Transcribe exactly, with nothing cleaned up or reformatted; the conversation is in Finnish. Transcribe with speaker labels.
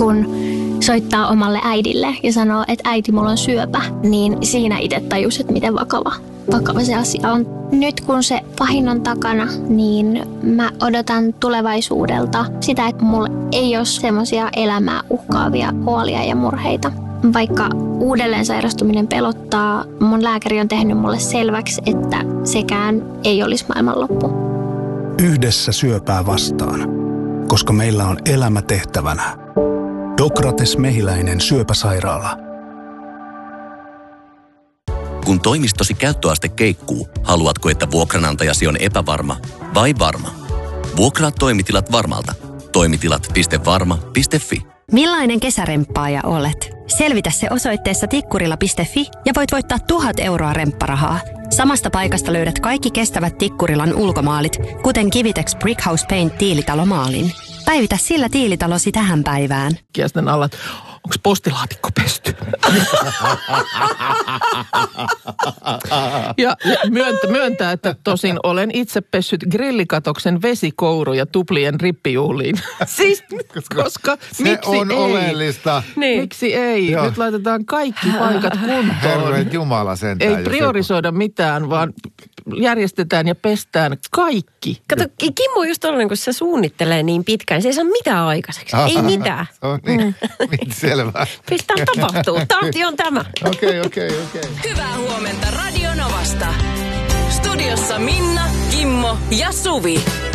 Speaker 1: kun soittaa omalle äidille ja sanoo, että äiti, mulla on syöpä, niin siinä itse tajus, että miten vakava, vakava se asia on. Nyt kun se pahin on takana, niin mä odotan tulevaisuudelta sitä, että mulla ei ole semmoisia elämää uhkaavia huolia ja murheita. Vaikka uudelleen sairastuminen pelottaa, mun lääkäri on tehnyt mulle selväksi, että sekään ei olisi maailmanloppu.
Speaker 2: Yhdessä syöpää vastaan, koska meillä on elämä tehtävänä. Dokrates Mehiläinen syöpäsairaala.
Speaker 3: Kun toimistosi käyttöaste keikkuu, haluatko, että vuokranantajasi on epävarma vai varma? Vuokraa toimitilat Varmalta. Toimitilat piste varma piste fi.
Speaker 4: Millainen kesäremppaaja olet? Selvitä se osoitteessa tikkurila piste fi ja voit voittaa tuhat euroa rempparahaa. Samasta paikasta löydät kaikki kestävät Tikkurilan ulkomaalit, kuten Kivitex Brickhouse Paint tiilitalomaalin. Päivitä sillä tiilitalosi tähän päivään.
Speaker 5: Kiestan alla, onko postilaatikko pesty? ja myöntä, myöntää, että tosin olen itse pessyt grillikatoksen vesikouruja tuplien rippijuhliin. Siis, koska, koska
Speaker 6: se
Speaker 5: miksi
Speaker 6: on
Speaker 5: ei?
Speaker 6: oleellista.
Speaker 5: Niin. Miksi ei? Joo. Nyt laitetaan kaikki paikat kuntoon.
Speaker 6: Herran Jumala sentään.
Speaker 5: Ei priorisoida mitään, vaan järjestetään ja pestään kaikki.
Speaker 7: Kato, Kimmo just tollainen, kun se suunnittelee niin pitkään, se ei saa mitään aikaiseksi. Aha, ei mitään.
Speaker 6: On niin, mm. Selvä.
Speaker 7: Pistää tapahtuu. Tahti on tämä.
Speaker 6: Okei, okei, okei.
Speaker 8: Hyvää huomenta Radio Novasta. Studiossa Minna, Kimmo ja Suvi.